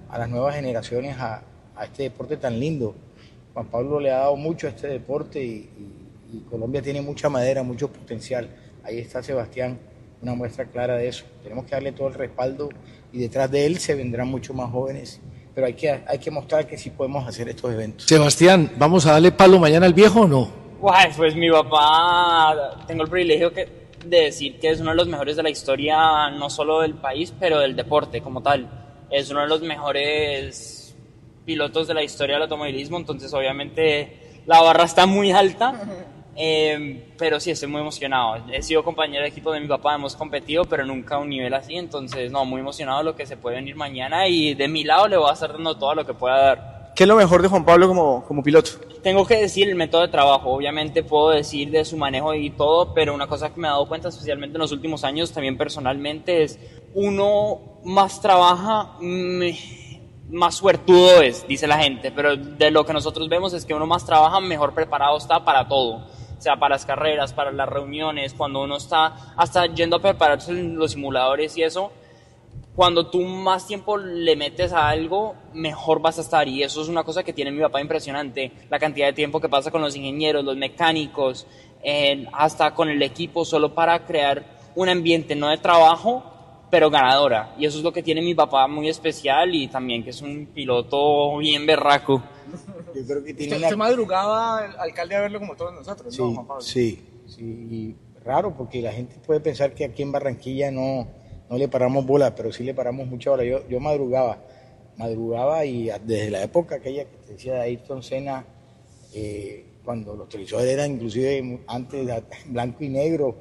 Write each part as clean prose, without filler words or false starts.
a las nuevas generaciones a este deporte tan lindo. Juan Pablo le ha dado mucho a este deporte y Colombia tiene mucha madera, mucho potencial. Ahí está Sebastián, una muestra clara de eso. Tenemos que darle todo el respaldo y detrás de él se vendrán muchos más jóvenes, pero hay que mostrar que sí podemos hacer estos eventos. Sebastián, ¿vamos a darle palo mañana al viejo o no? Pues mi papá, tengo el privilegio de decir que es uno de los mejores de la historia, no solo del país, pero del deporte como tal. Es uno de los mejores pilotos de la historia del automovilismo, entonces obviamente la barra está muy alta, pero sí, estoy muy emocionado. He sido compañero de equipo de mi papá, hemos competido, pero nunca a un nivel así, entonces no, muy emocionado de lo que se puede venir mañana y de mi lado le voy a estar dando todo lo que pueda dar. ¿Qué es lo mejor de Juan Pablo como piloto? Tengo que decir el método de trabajo, obviamente puedo decir de su manejo y todo, pero una cosa que me he dado cuenta, especialmente en los últimos años, también personalmente, es uno más trabaja, más suertudo es, dice la gente, pero de lo que nosotros vemos es que uno más trabaja, mejor preparado está para todo, o sea, para las carreras, para las reuniones, cuando uno está hasta yendo a prepararse en los simuladores y eso. Cuando tú más tiempo le metes a algo, mejor vas a estar, y eso es una cosa que tiene mi papá impresionante, la cantidad de tiempo que pasa con los ingenieros, los mecánicos, hasta con el equipo, solo para crear un ambiente no de trabajo, pero ganadora, y eso es lo que tiene mi papá muy especial, y también que es un piloto bien berraco. Yo creo que tiene ¿Usted madrugaba, alcalde, a verlo como todos nosotros, sí, ¿no, Juan Pablo? Sí, y raro, porque la gente puede pensar que aquí en Barranquilla no le paramos bola, pero sí le paramos mucha bola. Yo madrugaba y desde la época aquella que te decía de Ayrton Senna, cuando los televisores eran inclusive antes blanco y negro,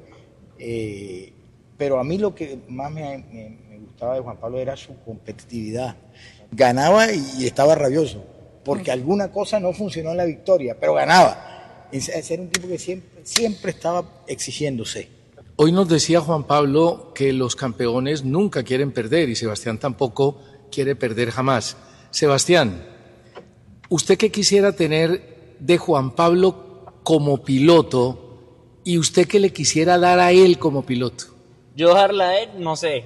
pero a mí lo que más me gustaba de Juan Pablo era su competitividad. Ganaba y estaba rabioso, porque alguna cosa no funcionó en la victoria, pero ganaba. Era un tipo que siempre estaba exigiéndose. Hoy nos decía Juan Pablo que los campeones nunca quieren perder y Sebastián tampoco quiere perder jamás. Sebastián, ¿usted qué quisiera tener de Juan Pablo como piloto y usted qué le quisiera dar a él como piloto? Yo darle a él, no sé,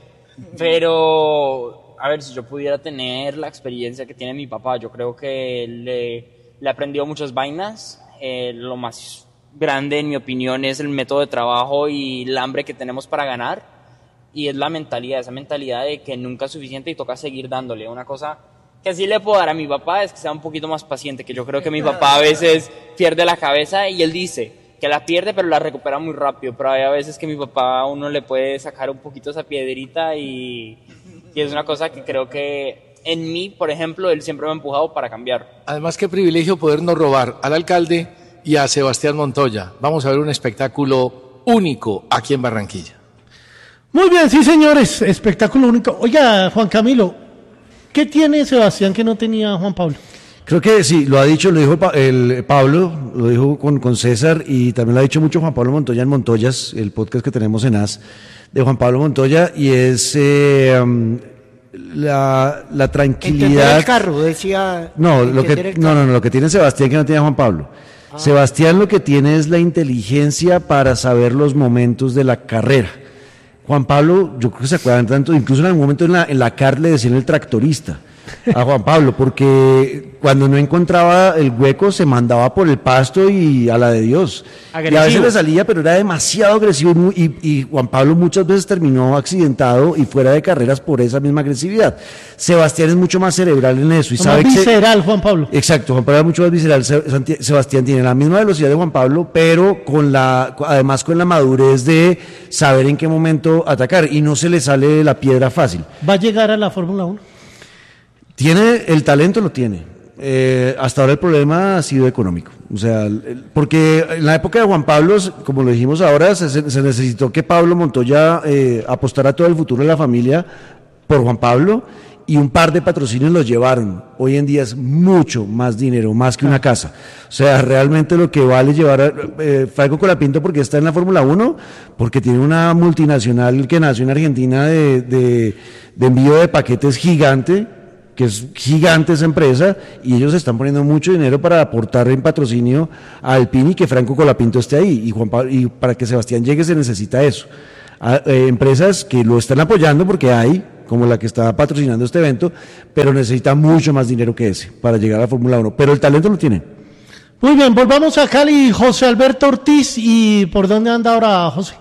pero a ver, si yo pudiera tener la experiencia que tiene mi papá, yo creo que le aprendió muchas vainas, lo más grande, en mi opinión, es el método de trabajo y el hambre que tenemos para ganar, y es la mentalidad, esa mentalidad de que nunca es suficiente y toca seguir dándole. Una cosa que sí le puedo dar a mi papá es que sea un poquito más paciente, que yo creo que mi papá a veces pierde la cabeza, y él dice que la pierde pero la recupera muy rápido, pero hay a veces que mi papá a uno le puede sacar un poquito esa piedrita, y es una cosa que creo que en mí, por ejemplo, él siempre me ha empujado para cambiar. Además, qué privilegio podernos robar al alcalde y a Sebastián Montoya. Vamos a ver un espectáculo único aquí en Barranquilla. Muy bien, sí señores, espectáculo único. Oiga, Juan Camilo, ¿qué tiene Sebastián que no tenía Juan Pablo? Creo que sí, lo dijo Pablo, lo dijo con César, y también lo ha dicho mucho Juan Pablo Montoya en Montoyas, el podcast que tenemos en AS de Juan Pablo Montoya, y es la tranquilidad. Entender el carro, decía. Lo que tiene Sebastián que no tiene Juan Pablo. Sebastián lo que tiene es la inteligencia para saber los momentos de la carrera. Juan Pablo, yo creo que se acuerdan tanto, incluso en algún momento en la CAR le decían el tractorista a Juan Pablo, porque cuando no encontraba el hueco se mandaba por el pasto y a la de Dios. Agresivo. Y a veces le salía, pero era demasiado agresivo, y Juan Pablo muchas veces terminó accidentado y fuera de carreras por esa misma agresividad. Sebastián es mucho más cerebral en eso. Y sabe más visceral, Juan Pablo. Exacto, Juan Pablo es mucho más visceral. Sebastián tiene la misma velocidad de Juan Pablo, pero además con la madurez de saber en qué momento atacar, y no se le sale la piedra fácil. ¿Va a llegar a la Fórmula 1? Tiene el talento, lo tiene. Hasta ahora el problema ha sido económico. O sea, porque en la época de Juan Pablo, como lo dijimos ahora, se necesitó que Pablo Montoya apostara todo el futuro de la familia por Juan Pablo, y un par de patrocinios los llevaron. Hoy en día es mucho más dinero, más que una casa. O sea, realmente lo que vale llevar a Franco Colapinto, porque está en la Fórmula 1, porque tiene una multinacional que nació en Argentina de envío de paquetes gigante, que es gigante esa empresa, y ellos están poniendo mucho dinero para aportar en patrocinio a Alpine y que Franco Colapinto esté ahí, y para que Sebastián llegue se necesita eso. Empresas que lo están apoyando porque hay, como la que está patrocinando este evento, pero necesita mucho más dinero que ese para llegar a la Fórmula 1. Pero el talento lo tiene. Muy bien, volvamos a Cali, José Alberto Ortiz. ¿Y por dónde anda ahora, José?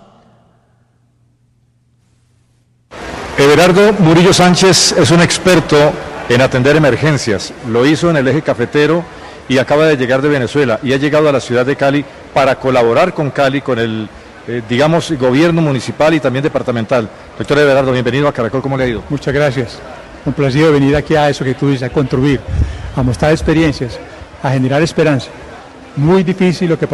Everardo Murillo Sánchez es un experto en atender emergencias. Lo hizo en el eje cafetero y acaba de llegar de Venezuela y ha llegado a la ciudad de Cali para colaborar con Cali, con el, gobierno municipal y también departamental. Doctor Everardo, bienvenido a Caracol, ¿cómo le ha ido? Muchas gracias. Un placer venir aquí a eso que tú dices, a contribuir, a mostrar experiencias, a generar esperanza. Muy difícil lo que